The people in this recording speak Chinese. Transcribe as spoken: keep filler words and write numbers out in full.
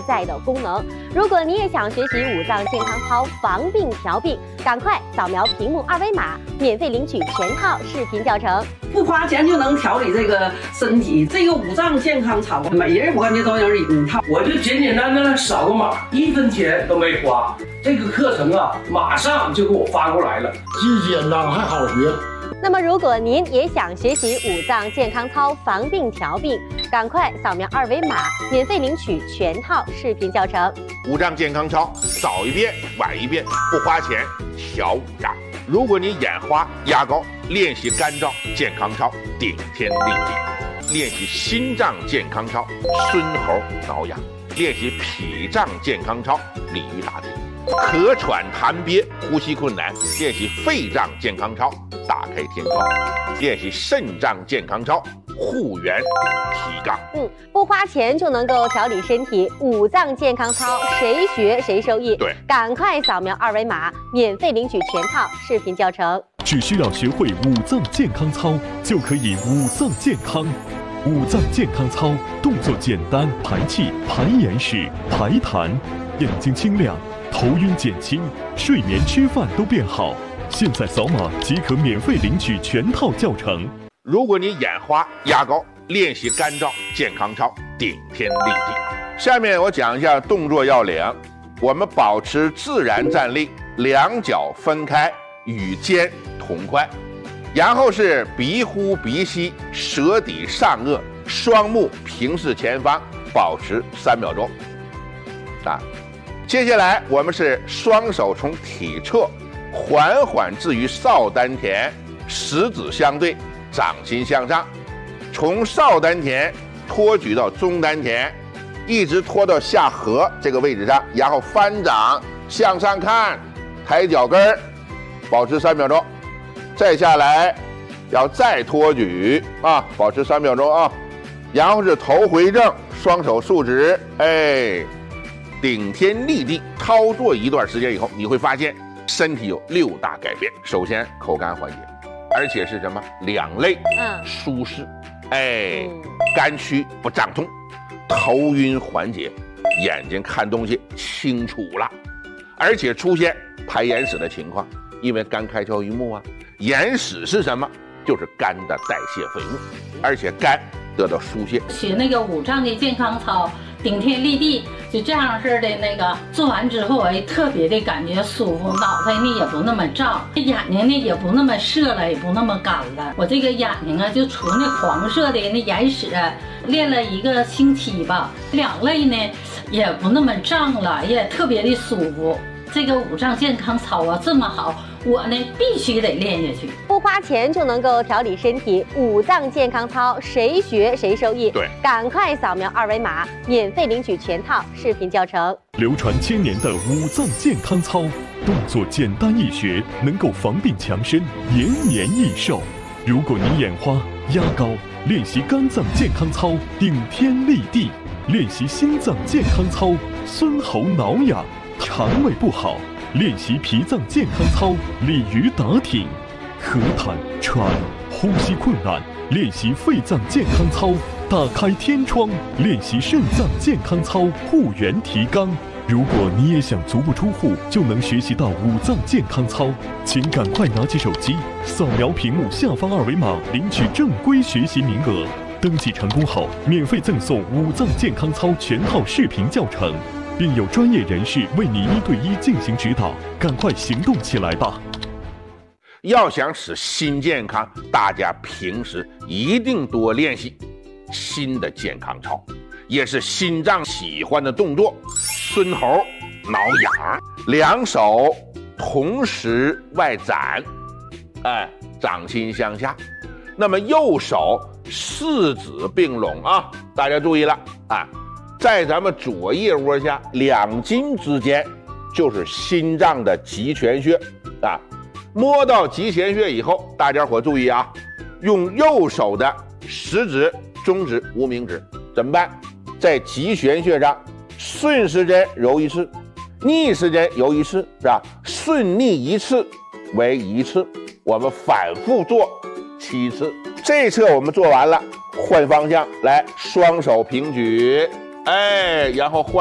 在的功能。如果你也想学习五脏健康操防病调病，赶快扫描屏幕二维码，免费领取全套视频教程。 不花钱就能调理这个身体，这个五脏健康操，每人我感觉都有一套。 我就简简单单扫个码，一分钱都没花。这个课程啊，马上就给我发过来了， 既简单还好学。 那么，如果您也想学习五脏健康操防病调病，赶快扫描二维码，免费领取全套视频教程。 五脏健康操，早一遍晚一遍，不花钱调五脏。如果你眼花压高，练习肝脏健康操，顶天立地；练习心脏健康操，孙猴挠痒；练习脾脏健康操，鲤鱼打挺；咳喘痰憋，呼吸困难，练习肺脏健康操，打开天窗；练习肾脏健康操，护元提肛。 嗯，不花钱就能够调理身体，五脏健康操谁学谁受益。 对， 赶快扫描二维码，免费领取全套视频教程。 只需要学会五脏健康操，就可以五脏健康。五脏健康操动作简单，排气、排眼屎、排痰，眼睛清亮，头晕减轻，睡眠吃饭都变好。现在扫码即可免费领取全套教程。 如果你眼花压高，练习肝脏健康操，顶天立地。下面我讲一下动作要领。我们保持自然站立，两脚分开，与肩同宽，然后是鼻呼鼻吸，舌抵上颚，双目平视前方，保持三秒钟。啊，接下来我们是双手从体侧缓缓置于少丹田，食指相对，掌心向上，从少丹田托举到中丹田，一直拖到下颌这个位置上，然后翻掌向上看，抬脚跟儿，保持三秒钟。再下来要再托举啊，保持三秒钟啊。然后是头回正，双手竖直，哎，顶天立地。操作一段时间以后，你会发现身体有六大改变。首先口干缓解，而且是什么？两肋嗯舒适，哎，肝区不胀痛，头晕缓解，眼睛看东西清楚了，而且出现排眼屎的情况，因为肝开窍于目啊。眼屎是什么？就是肝的代谢废物，而且肝得到疏泄。 学那个五脏的健康操，顶天立地，就这样式的那个做完之后，哎，特别的感觉舒服，脑袋呢也不那么胀，眼睛呢也不那么涩了，也不那么干了。我这个眼睛啊，就除那黄色的那眼屎，练了一个星期吧，两肋呢也不那么胀了，也特别的舒服。这个五脏健康操啊这么好，我呢必须得练下去。 不花钱就能够调理身体，五脏健康操谁学谁受益。 对， 赶快扫描二维码，免费领取全套视频教程。 流传千年的五脏健康操，动作简单易学，能够防病强身，延年益寿。如果你眼花压高，练习肝脏健康操，顶天立地；练习心脏健康操，孙喉挠痒；肠胃不好，练习脾脏健康操，鲤鱼打挺；咳痰喘，呼吸困难，练习肺脏健康操，打开天窗；练习肾脏健康操，护元提肛。如果你也想足不出户就能学习到五脏健康操，请赶快拿起手机，扫描屏幕下方二维码，领取正规学习名额。登记成功后，免费赠送五脏健康操全套视频教程，并有专业人士为你一对一进行指导，赶快行动起来吧！ 要想使心健康，大家平时一定多练习心的健康操，也是心脏喜欢的动作。孙喉挠痒，两手同时外展，哎，掌心向下。那么右手四指并拢啊，大家注意了啊！在咱们左腋窝下两筋之间，就是心脏的极泉穴啊。摸到极泉穴以后，大家伙注意啊，用右手的食指、中指、无名指怎么办？在极泉穴上顺时针揉一次，逆时针揉一次，是吧？顺逆一次为一次，我们反复做七次。这一侧我们做完了，换方向来，双手平举，哎，然后换。